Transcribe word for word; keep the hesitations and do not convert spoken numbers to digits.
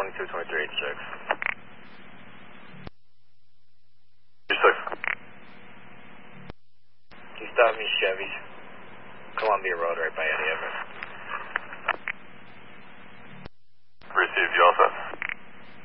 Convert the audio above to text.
twenty-two, twenty-three, eighty-six. eighty-six. Can you stop me, Chevy? Columbia Road right by Eddie Everett. Received, you all set?